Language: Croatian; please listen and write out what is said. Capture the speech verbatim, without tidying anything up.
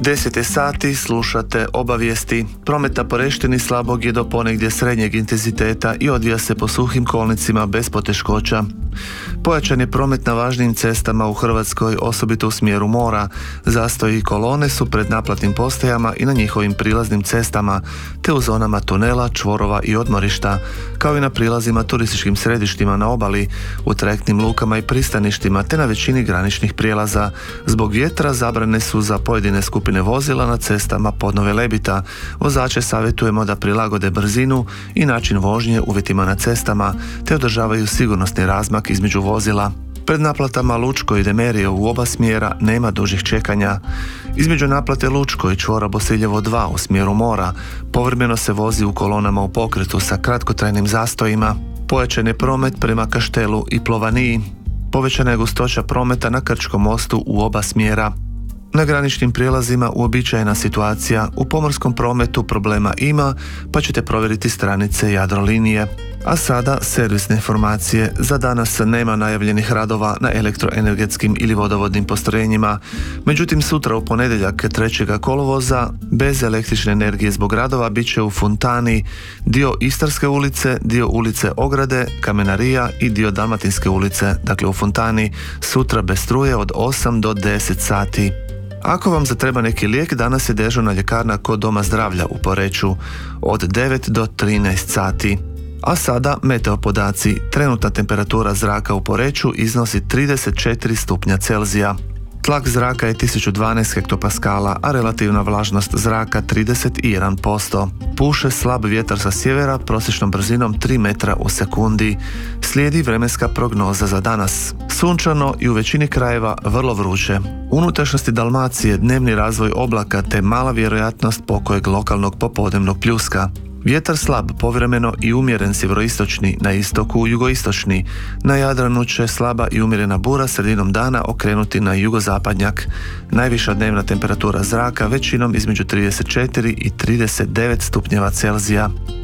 deset je sati, slušate obavijesti. Promet na Poreštini slabog je do ponegdje srednjeg intenziteta i odvija se po suhim kolnicima bez poteškoća. Pojačan je promet na važnim cestama u Hrvatskoj, osobito u smjeru mora. Zastoji i kolone su pred naplatnim postajama i na njihovim prilaznim cestama, te u zonama tunela, čvorova i odmorišta, kao i na prilazima turističkim središtima na obali, u trajektnim lukama i pristaništima, te na većini graničnih prijelaza. Zbog vjetra zabrane su za pojedine skupine vozila na cestama Podnove Lebita. Vozače savjetujemo da prilagode brzinu i način vožnje uvjetima na cestama, te održavaju sigurnosni razmak između vozila. Pred naplatama Lučko i Demerio u oba smjera nema dužih čekanja. Između naplate Lučko i čvora Bosiljevo dva u smjeru mora povremeno se vozi u kolonama u pokretu sa kratkotrajnim zastojima. Pojačan je promet prema Kaštelu i Plovaniji. Povećana je gustoća prometa na Krčkom mostu u oba smjera. Na graničnim prijelazima uobičajena situacija, u pomorskom prometu problema ima, pa ćete provjeriti stranice Jadrolinije. A sada servisne informacije. Za danas nema najavljenih radova na elektroenergetskim ili vodovodnim postrojenjima. Međutim, sutra u ponedjeljak trećeg kolovoza bez električne energije zbog radova bit će u Fontani, dio Istarske ulice, dio ulice Ograde, Kamenarija i dio Dalmatinske ulice, dakle u Fontani, sutra bez struje od osam do deset sati. Ako vam zatreba neki lijek, danas je dežurna ljekarna kod Doma zdravlja u Poreču od devet do trinaest sati. A sada meteo podaci. Trenutna temperatura zraka u Poreču iznosi trideset četiri stupnja Celzija. Tlak zraka je tisuću dvanaest hektopaskala, a relativna vlažnost zraka trideset jedan posto. Puše slab vjetar sa sjevera prosječnom brzinom tri metra u sekundi. Slijedi vremenska prognoza za danas. Sunčano i u većini krajeva vrlo vruće. U unutrašnjosti Dalmacije dnevni razvoj oblaka te mala vjerojatnost pokojeg lokalnog popodnevnog pljuska. Vjetar slab, povremeno i umjeren sjeveroistočni, na istoku jugoistočni. Na Jadranu će slaba i umjerena bura sredinom dana okrenuti na jugozapadnjak. Najviša dnevna temperatura zraka većinom između trideset četiri i trideset devet stupnjeva Celzija.